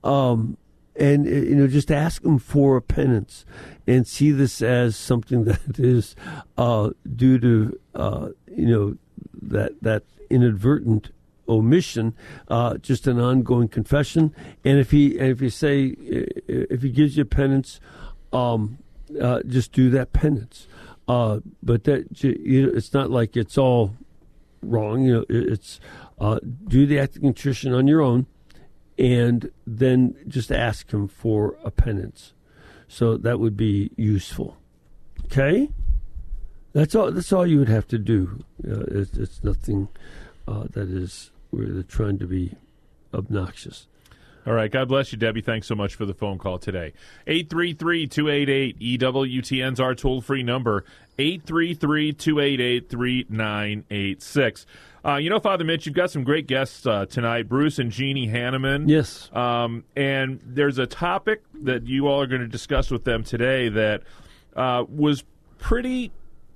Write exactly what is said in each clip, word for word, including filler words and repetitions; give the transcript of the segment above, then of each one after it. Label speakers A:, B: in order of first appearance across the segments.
A: um, and you know, just ask them for a penance, and see this as something that is uh, due to uh, you know that that inadvertent omission, uh, just an ongoing confession. And if he and if you say if he gives you penance, um, uh, just do that penance. Uh, but that you know, it's not like it's all wrong. You know, it's uh, do the act of contrition on your own, and then just ask him for a penance. So that would be useful. Okay, that's all. That's all you would have to do. Uh, it's, it's nothing uh, that is where they're trying to be obnoxious.
B: All right. God bless you, Debbie. Thanks so much for the phone call today. eight three three, two eight eight, E W T N's our toll-free number, eight three three, two eight eight, three nine eight six. Uh, you know, Father Mitch, you've got some great guests uh, tonight, Bruce and Jeannie Hanneman.
A: Yes.
B: Um, and there's a topic that you all are going to discuss with them today that uh, was pretty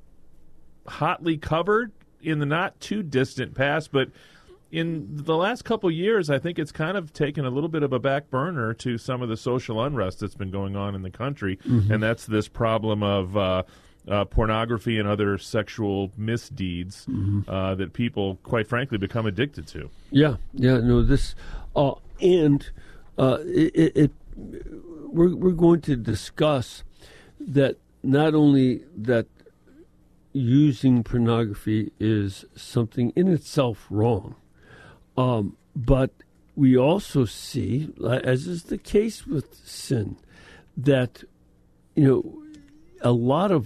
B: hotly covered in the not-too-distant past, but in the last couple of years, I think it's kind of taken a little bit of a back burner to some of the social unrest that's been going on in the country, mm-hmm. and that's this problem of uh, uh, pornography and other sexual misdeeds mm-hmm. uh, that people, quite frankly, become addicted to.
A: Yeah, yeah, no, this, uh, and uh, it, it, we're we're going to discuss that not only that using pornography is something in itself wrong. Um, but we also see, as is the case with sin, that, you know, a lot of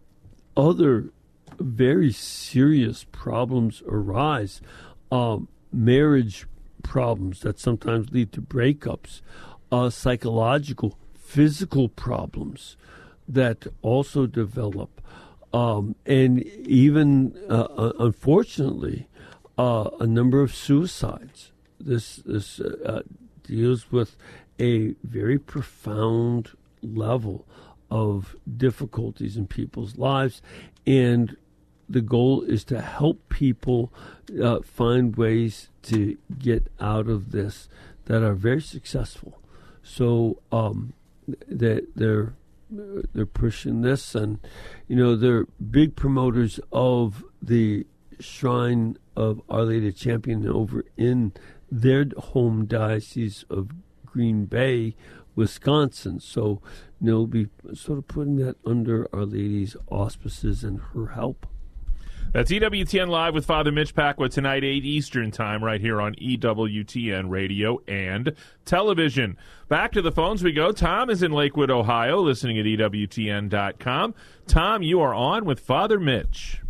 A: other very serious problems arise, um, marriage problems that sometimes lead to breakups, uh, psychological, physical problems that also develop, um, and even, uh, unfortunately, Uh, a number of suicides. This this uh, deals with a very profound level of difficulties in people's lives, and the goal is to help people uh, find ways to get out of this that are very successful. So um, they, they're they're pushing this, and you know they're big promoters of the Shrine of Our Lady of Champion over in their home diocese of Green Bay, Wisconsin. So, you know, we'll be sort of putting that under Our Lady's auspices and her help.
B: That's E W T N Live with Father Mitch Pacwa tonight, eight Eastern Time, right here on E W T N Radio and Television. Back to the phones we go. Tom is in Lakewood, Ohio, listening at E W T N dot com. Tom, you are on with Father Mitch.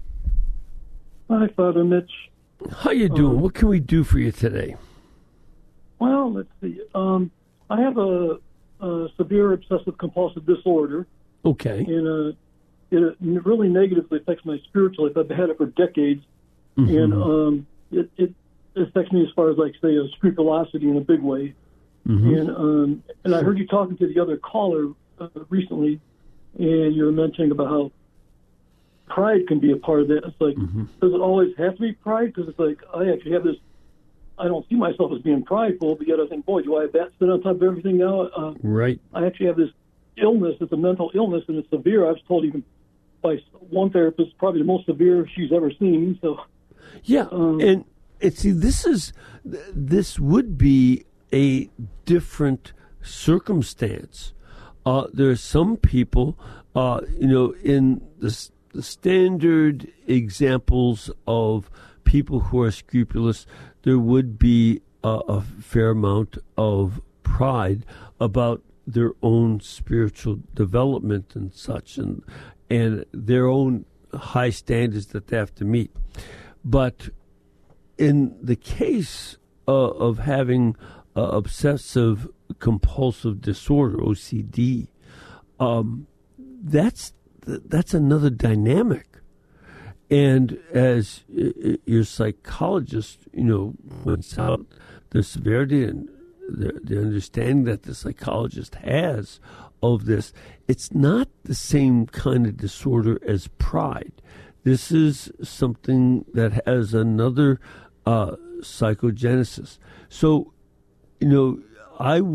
C: Hi, Father Mitch.
A: How you doing? Um, what can we do for you today?
C: Well, let's see. Um, I have a, a severe obsessive-compulsive disorder.
A: Okay.
C: And uh, it really negatively affects my spiritual life. I've had it for decades. Mm-hmm. And um, it, it affects me as far as, like, say, a scrupulosity in a big way. Mm-hmm. And um, and I heard you talking to the other caller uh, recently, and you were mentioning about how pride can be a part of that. It's like, mm-hmm. does it always have to be pride? Because it's like, I actually have this, I don't see myself as being prideful, but yet I think, boy, do I have that sit on top of everything now? Uh,
A: right.
C: I actually have this illness. It's a mental illness, and it's severe. I was told even by one therapist, probably the most severe she's ever seen. So,
A: yeah, um, and, and see, this is, this would be a different circumstance. Uh, there are some people, uh, you know, in this, the standard examples of people who are scrupulous, there would be a, a fair amount of pride about their own spiritual development and such, and and their own high standards that they have to meet. But in the case uh, of having uh, obsessive compulsive disorder, O C D, um, that's that's another dynamic. And as your psychologist, you know, points out the severity and the, the understanding that the psychologist has of this, it's not the same kind of disorder as pride. This is something that has another uh, psychogenesis. So, you know, I